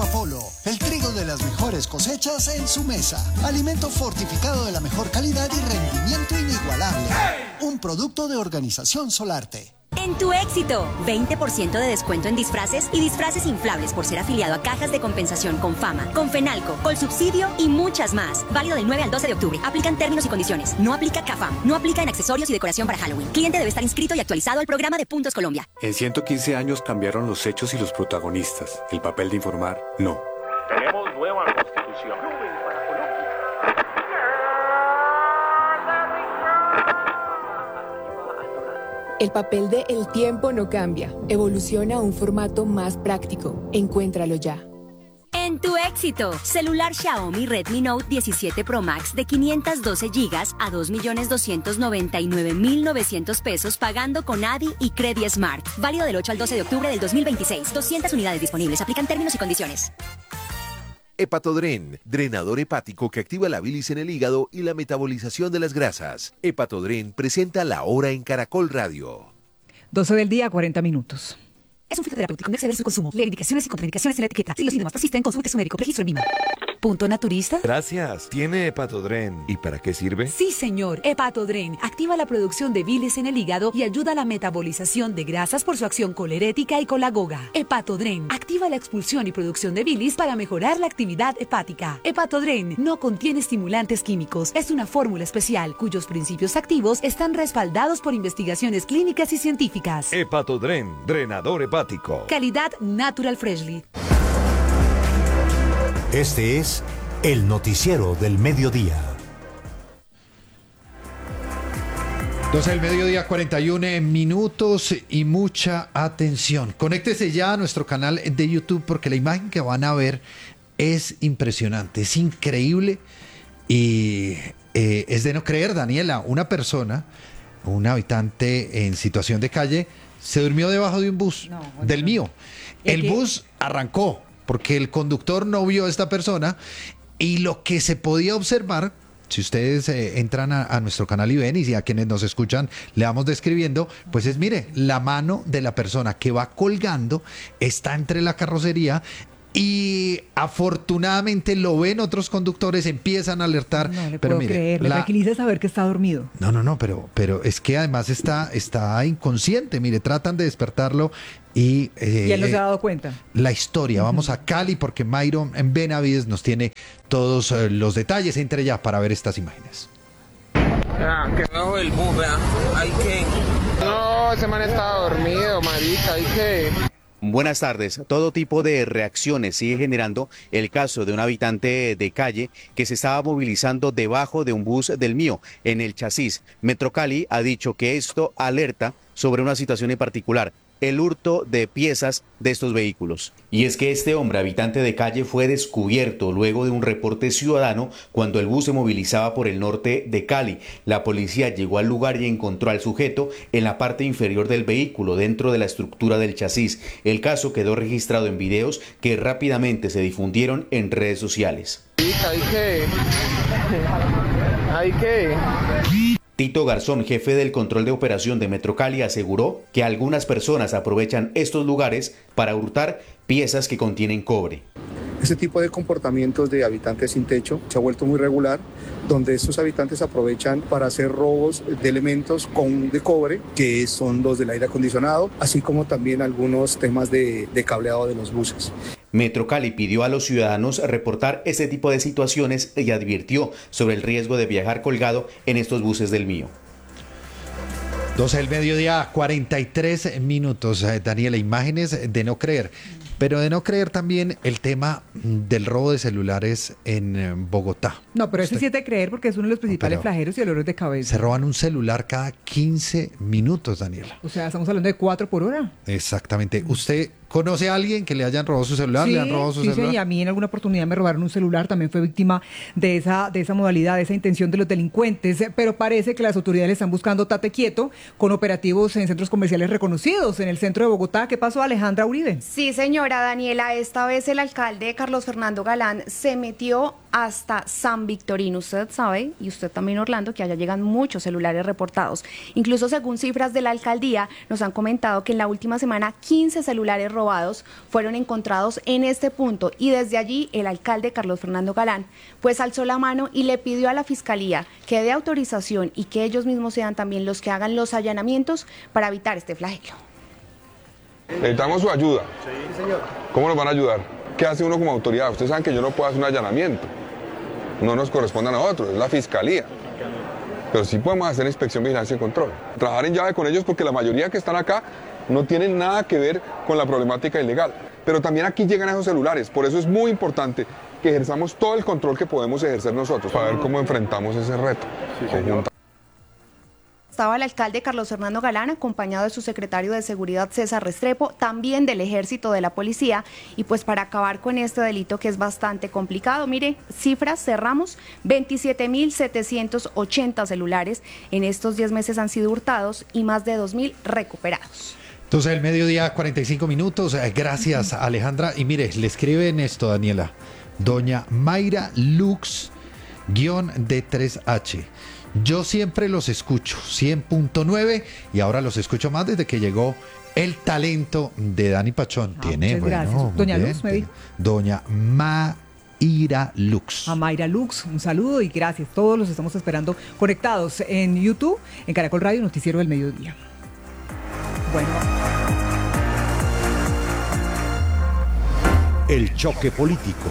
Apolo, el trigo de las mejores cosechas en su mesa. Alimento fortificado de la mejor calidad y rendimiento inigualable. Un producto de Organización Solarte. En tu éxito, 20% de descuento en disfraces y disfraces inflables por ser afiliado a cajas de compensación con Fama, con Fenalco, Colsubsidio y muchas más. Válido del 9 al 12 de octubre. Aplican términos y condiciones. No aplica CAFAM. No aplica en accesorios y decoración para Halloween. Cliente debe estar inscrito y actualizado al programa de Puntos Colombia. En 115 años cambiaron los hechos y los protagonistas. El papel de informar, no. Tenemos nueva constitución. El papel de El Tiempo no cambia. Evoluciona a un formato más práctico. Encuéntralo ya. En tu éxito, celular Xiaomi Redmi Note 17 Pro Max de 512 GB a 2.299.900 pesos pagando con ADI y Credit Smart. Válido del 8 al 12 de octubre del 2026. 200 unidades disponibles. Aplican términos y condiciones. Hepatodren, drenador hepático que activa la bilis en el hígado y la metabolización de las grasas. Hepatodren presenta La Hora en Caracol Radio. 12 del día, 40 minutos. Es un fitoterapéutico, no exceder su consumo. Lee indicaciones y contraindicaciones en la etiqueta. Si los síntomas persisten, consulte su médico. Registro en Lima. ¿Punto naturista? Gracias. ¿Tiene Hepatodren? ¿Y para qué sirve? Sí, señor. Hepatodren activa la producción de bilis en el hígado y ayuda a la metabolización de grasas por su acción colerética y colagoga. Hepatodren activa la expulsión y producción de bilis para mejorar la actividad hepática. Hepatodren no contiene estimulantes químicos. Es una fórmula especial cuyos principios activos están respaldados por investigaciones clínicas y científicas. Hepatodren, drenador hepático. Calidad Natural Freshly. Este es el noticiero del mediodía. 12 del mediodía, 41 minutos y mucha atención. Conéctese ya a nuestro canal de YouTube porque la imagen que van a ver es impresionante, es increíble y es de no creer, Daniela. Una persona, un habitante en situación de calle, se durmió debajo de un bus del mío. El bus arrancó porque el conductor no vio a esta persona y lo que se podía observar, si ustedes entran a nuestro canal y ven, y a quienes nos escuchan le vamos describiendo, pues es, mire, la mano de la persona que va colgando está entre la carrocería. Y afortunadamente lo ven otros conductores, empiezan a alertar. No le pero puedo creer, le tranquiliza saber que está dormido. No, pero es que además está inconsciente. Mire, tratan de despertarlo y él no se ha dado cuenta. La historia, vamos a Cali porque Mayron en Benavides nos tiene todos los detalles, entre ya para ver estas imágenes. Que bajo el bus, vea, hay que... No, ese man estaba dormido, marica, hay que... Buenas tardes. Todo tipo de reacciones sigue generando el caso de un habitante de calle que se estaba movilizando debajo de un bus del mío en el chasis. Metro Cali ha dicho que esto alerta sobre una situación en particular: el hurto de piezas de estos vehículos. Y es que este hombre, habitante de calle, fue descubierto luego de un reporte ciudadano cuando el bus se movilizaba por el norte de Cali. La policía llegó al lugar y encontró al sujeto en la parte inferior del vehículo, dentro de la estructura del chasis. El caso quedó registrado en videos que rápidamente se difundieron en redes sociales. Hay que... Tito Garzón, jefe del control de operación de Metro Cali, aseguró que algunas personas aprovechan estos lugares para hurtar piezas que contienen cobre. Este tipo de comportamientos de habitantes sin techo se ha vuelto muy regular, donde estos habitantes aprovechan para hacer robos de elementos de cobre, que son los del aire acondicionado, así como también algunos temas de cableado de los buses. Metro Cali pidió a los ciudadanos reportar este tipo de situaciones y advirtió sobre el riesgo de viajar colgado en estos buses del mío. 12 del mediodía, 43 minutos. Daniela, imágenes de no creer. Pero de no creer también el tema del robo de celulares en Bogotá. No, pero ese sí es de creer porque es uno de los principales flagelos y dolores de cabeza. Se roban un celular cada 15 minutos, Daniela. O sea, estamos hablando de 4 por hora. Exactamente. ¿Usted conoce a alguien que le hayan robado su celular? Sí, ¿Le han robado su celular? Sí, y a mí en alguna oportunidad me robaron un celular. También fue víctima de esa modalidad, de esa intención de los delincuentes. Pero parece que las autoridades están buscando tate quieto con operativos en centros comerciales reconocidos en el centro de Bogotá. ¿Qué pasó, Alejandra Uribe? Sí, señora Daniela. Esta vez el alcalde Carlos Fernando Galán se metió hasta San Victorino. Usted sabe, y usted también, Orlando, que allá llegan muchos celulares reportados. Incluso según cifras de la alcaldía, nos han comentado que en la última semana 15 celulares robados fueron encontrados en este punto, y desde allí el alcalde Carlos Fernando Galán pues alzó la mano y le pidió a la Fiscalía que dé autorización y que ellos mismos sean también los que hagan los allanamientos para evitar este flagelo. Necesitamos su ayuda. Sí, señor. ¿Cómo nos van a ayudar? ¿Qué hace uno como autoridad? Ustedes saben que yo no puedo hacer un allanamiento. No nos corresponde a nosotros, es la Fiscalía. Pero sí podemos hacer inspección, vigilancia y control. Trabajar en llave con ellos porque la mayoría que están acá no tienen nada que ver con la problemática ilegal. Pero también aquí llegan esos celulares. Por eso es muy importante que ejerzamos todo el control que podemos ejercer nosotros para ver cómo enfrentamos ese reto. Sí, estaba el alcalde Carlos Fernando Galán, acompañado de su secretario de Seguridad César Restrepo, también del Ejército, de la Policía, y pues para acabar con este delito que es bastante complicado. Mire, cifras, cerramos, 27.780 celulares en estos 10 meses han sido hurtados y más de 2.000 recuperados. Entonces, el mediodía, 45 minutos. Gracias, Alejandra. Y mire, le escriben esto, Daniela. Doña Mayra Lux, _D3H. Yo siempre los escucho, 100.9, y ahora los escucho más desde que llegó el talento de Dani Pachón. Tiene, muchas gracias. Doña Lux, me dijo. Doña Mayra Lux. A Mayra Lux, un saludo y gracias. Todos los estamos esperando conectados en YouTube, en Caracol Radio, Noticiero del Mediodía. Bueno. El choque político.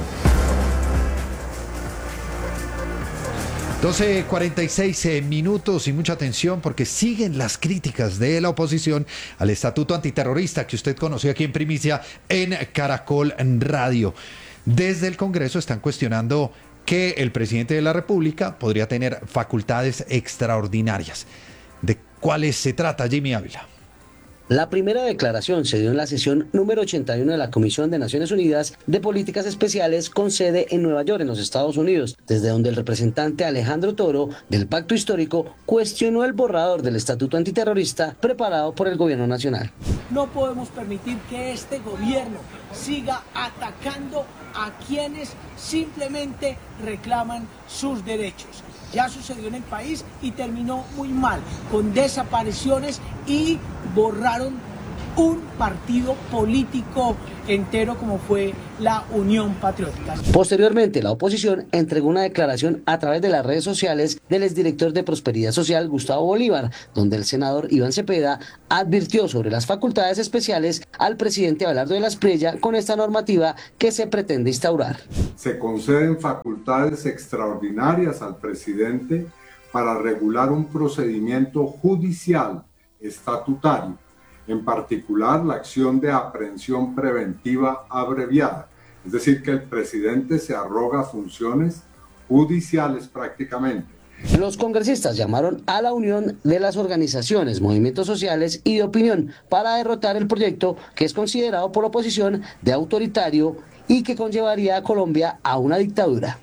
12:46 minutos y mucha atención porque siguen las críticas de la oposición al estatuto antiterrorista que usted conoció aquí en primicia en Caracol Radio. Desde el Congreso están cuestionando que el presidente de la República podría tener facultades extraordinarias. ¿De cuáles se trata, Jimmy Ávila? La primera declaración se dio en la sesión número 81 de la Comisión de Naciones Unidas de Políticas Especiales con sede en Nueva York, en los Estados Unidos, desde donde el representante Alejandro Toro del Pacto Histórico cuestionó el borrador del Estatuto Antiterrorista preparado por el Gobierno Nacional. No podemos permitir que este gobierno siga atacando a quienes simplemente reclaman sus derechos. Ya sucedió en el país y terminó muy mal, con desapariciones y borraron un partido político entero como fue la Unión Patriótica. Posteriormente, la oposición entregó una declaración a través de las redes sociales del exdirector de Prosperidad Social, Gustavo Bolívar, donde el senador Iván Cepeda advirtió sobre las facultades especiales al presidente Abelardo de la Espriella con esta normativa que se pretende instaurar. Se conceden facultades extraordinarias al presidente para regular un procedimiento judicial estatutario, en particular la acción de aprehensión preventiva abreviada, es decir, que el presidente se arroga funciones judiciales prácticamente. Los congresistas llamaron a la unión de las organizaciones, movimientos sociales y de opinión para derrotar el proyecto que es considerado por la oposición de autoritario y que conllevaría a Colombia a una dictadura.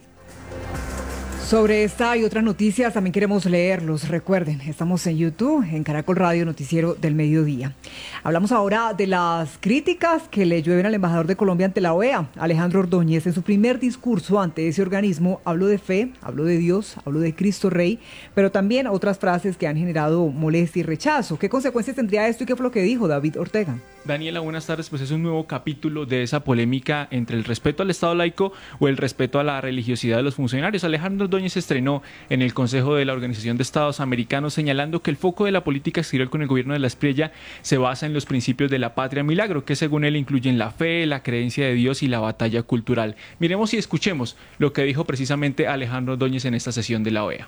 Sobre esta y otras noticias también queremos leerlos. Recuerden, estamos en YouTube, en Caracol Radio, Noticiero del Mediodía. Hablamos ahora de las críticas que le llueven al embajador de Colombia ante la OEA, Alejandro Ordóñez. En su primer discurso ante ese organismo habló de fe, habló de Dios, habló de Cristo Rey, pero también otras frases que han generado molestia y rechazo. ¿Qué consecuencias tendría esto y qué fue lo que dijo David Ortega? Daniela, buenas tardes. Pues es un nuevo capítulo de esa polémica entre el respeto al Estado laico o el respeto a la religiosidad de los funcionarios. Alejandro Ordóñez se estrenó en el Consejo de la Organización de Estados Americanos señalando que el foco de la política exterior con el gobierno de la Espriella se basa en los principios de la patria milagro, que según él incluyen la fe, la creencia de Dios y la batalla cultural. Miremos y escuchemos lo que dijo precisamente Alejandro Ordóñez en esta sesión de la OEA.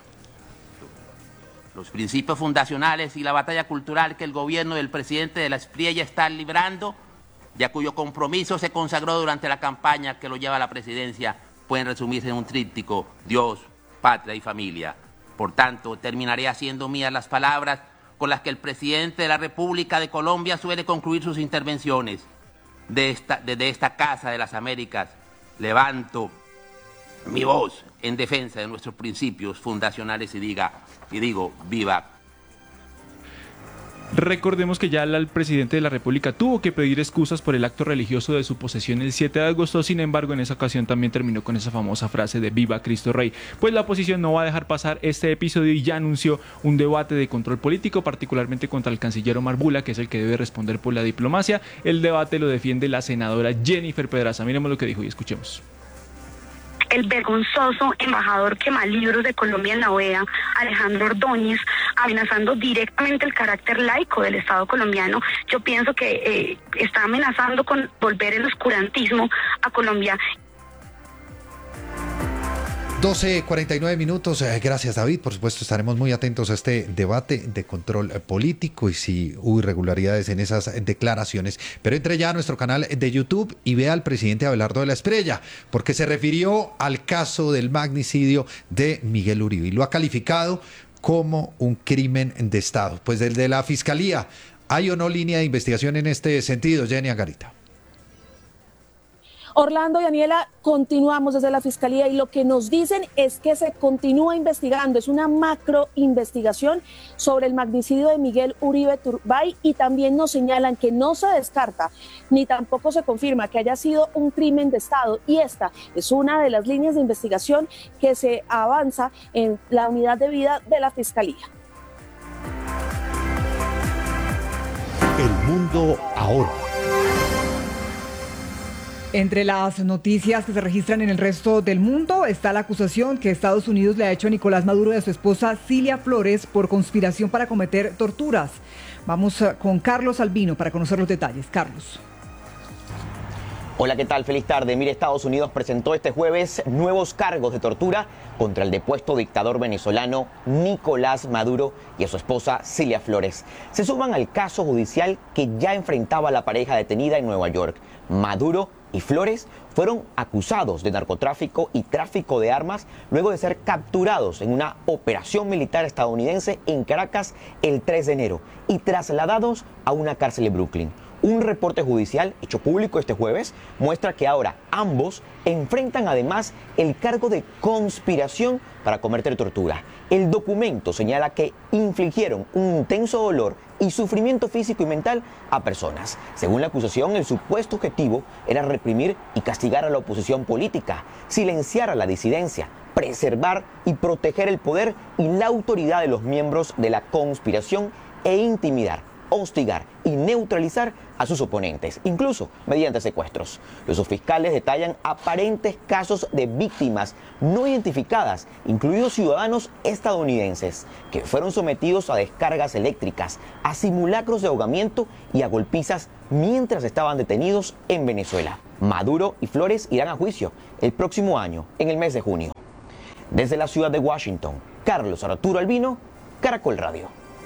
Los principios fundacionales y la batalla cultural que el gobierno del presidente de la Espriella está librando, y a cuyo compromiso se consagró durante la campaña que lo lleva a la presidencia, pueden resumirse en un tríptico: Dios, patria y familia. Por tanto, terminaré haciendo mías las palabras con las que el presidente de la República de Colombia suele concluir sus intervenciones. Desde esta Casa de las Américas levanto mi voz en defensa de nuestros principios fundacionales y digo, viva. Recordemos que ya el presidente de la República tuvo que pedir excusas por el acto religioso de su posesión el 7 de agosto, sin embargo en esa ocasión también terminó con esa famosa frase de Viva Cristo Rey. Pues la oposición no va a dejar pasar este episodio y ya anunció un debate de control político, particularmente contra el canciller Omar Bula, que es el que debe responder por la diplomacia. El debate lo defiende la senadora Jennifer Pedraza. Miremos lo que dijo y escuchemos. El vergonzoso embajador quemalibros de Colombia en la OEA, Alejandro Ordóñez, amenazando directamente el carácter laico del Estado colombiano. Yo pienso que está amenazando con volver el oscurantismo a Colombia. 12:49 minutos. Gracias, David. Por supuesto, estaremos muy atentos a este debate de control político y si hubo irregularidades en esas declaraciones. Pero entre ya a nuestro canal de YouTube y vea al presidente Abelardo de la Espriella, porque se refirió al caso del magnicidio de Miguel Uribe y lo ha calificado como un crimen de Estado. Pues desde la Fiscalía, ¿hay o no línea de investigación en este sentido, Jenny Angarita? Orlando y Daniela, continuamos desde la Fiscalía y lo que nos dicen es que se continúa investigando, es una macro investigación sobre el magnicidio de Miguel Uribe Turbay y también nos señalan que no se descarta ni tampoco se confirma que haya sido un crimen de Estado y esta es una de las líneas de investigación que se avanza en la unidad de vida de la Fiscalía. El mundo ahora. Entre las noticias que se registran en el resto del mundo está la acusación que Estados Unidos le ha hecho a Nicolás Maduro y a su esposa Cilia Flores por conspiración para cometer torturas. Vamos con Carlos Albino para conocer los detalles. Carlos. Hola, ¿qué tal? Feliz tarde. Mire, Estados Unidos presentó este jueves nuevos cargos de tortura contra el depuesto dictador venezolano Nicolás Maduro y a su esposa Cilia Flores. Se suman al caso judicial que ya enfrentaba la pareja detenida en Nueva York. Maduro y Flores fueron acusados de narcotráfico y tráfico de armas luego de ser capturados en una operación militar estadounidense en Caracas el 3 de enero y trasladados a una cárcel en Brooklyn. Un reporte judicial hecho público este jueves muestra que ahora ambos enfrentan además el cargo de conspiración para cometer tortura. El documento señala que infligieron un intenso dolor y sufrimiento físico y mental a personas. Según la acusación, el supuesto objetivo era reprimir y castigar a la oposición política, silenciar a la disidencia, preservar y proteger el poder y la autoridad de los miembros de la conspiración e intimidar, hostigar y neutralizar a sus oponentes, incluso mediante secuestros. Los fiscales detallan aparentes casos de víctimas no identificadas, incluidos ciudadanos estadounidenses, que fueron sometidos a descargas eléctricas, a simulacros de ahogamiento y a golpizas mientras estaban detenidos en Venezuela. Maduro y Flores irán a juicio el próximo año, en el mes de junio. Desde la ciudad de Washington, Carlos Arturo Albino, Caracol Radio.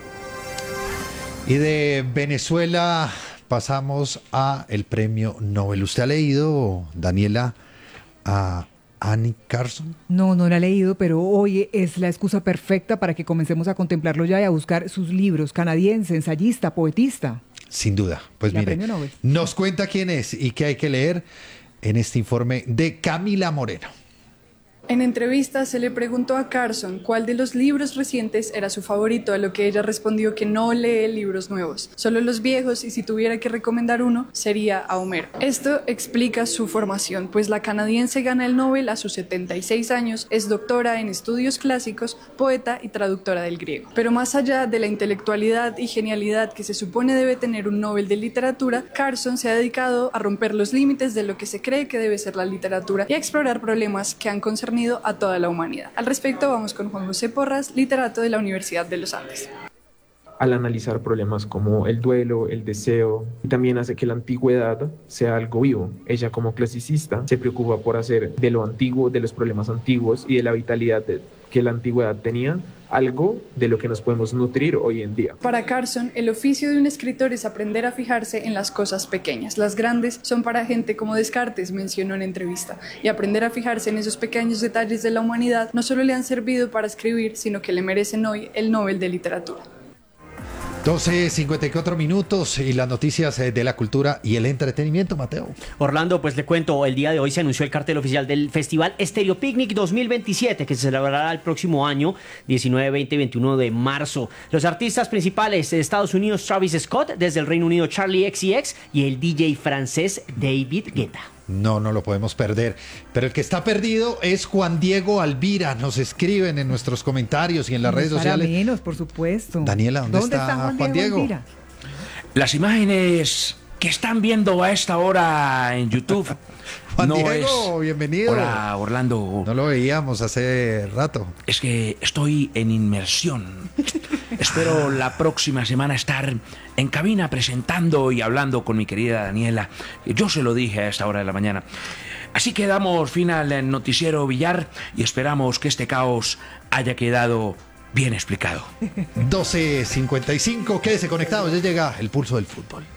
Y de Venezuela pasamos a el premio Nobel. ¿Usted ha leído, Daniela, a Annie Carson? No, no la he leído, pero hoy es la excusa perfecta para que comencemos a contemplarlo ya y a buscar sus libros. Canadiense, ensayista, poetista. Sin duda. Pues mire, nos cuenta quién es y qué hay que leer en este informe de Camila Moreno. En entrevista se le preguntó a Carson cuál de los libros recientes era su favorito, a lo que ella respondió que no lee libros nuevos, solo los viejos, y si tuviera que recomendar uno sería a Homero. Esto explica su formación, pues la canadiense gana el Nobel a sus 76 años, es doctora en estudios clásicos, poeta y traductora del griego. Pero más allá de la intelectualidad y genialidad que se supone debe tener un Nobel de literatura, Carson se ha dedicado a romper los límites de lo que se cree que debe ser la literatura y a explorar problemas que han concernido a toda la humanidad. Al respecto vamos con Juan José Porras, literato de la Universidad de los Andes. Al analizar problemas como el duelo, el deseo, y también hace que la antigüedad sea algo vivo. Ella, como clasicista, se preocupa por hacer de lo antiguo, de los problemas antiguos y de la vitalidad que la antigüedad tenía, algo de lo que nos podemos nutrir hoy en día. Para Carson, el oficio de un escritor es aprender a fijarse en las cosas pequeñas. Las grandes son para gente como Descartes, mencionó en entrevista, y aprender a fijarse en esos pequeños detalles de la humanidad no solo le han servido para escribir, sino que le merecen hoy el Nobel de Literatura. 12:54 minutos y las noticias de la cultura y el entretenimiento, Mateo. Orlando, pues le cuento, el día de hoy se anunció el cartel oficial del Festival Estéreo Picnic 2027, que se celebrará el próximo año, 19, 20 y 21 de marzo. Los artistas principales de Estados Unidos, Travis Scott, desde el Reino Unido, Charlie XCX, y el DJ francés David Guetta. No lo podemos perder. Pero el que está perdido es Juan Diego Alvira. Nos escriben en nuestros comentarios y en las redes sociales. Menos, por supuesto. Daniela, ¿dónde está Juan Diego? Alvira? Las imágenes que están viendo a esta hora en YouTube. Juan Diego, bienvenido. Hola, Orlando. No lo veíamos hace rato. Es que estoy en inmersión. Espero la próxima semana estar en cabina presentando y hablando con mi querida Daniela. Yo se lo dije a esta hora de la mañana. Así que damos fin al noticiero Villar y esperamos que este caos haya quedado bien explicado. 12:55, quédese conectado, ya llega el pulso del fútbol.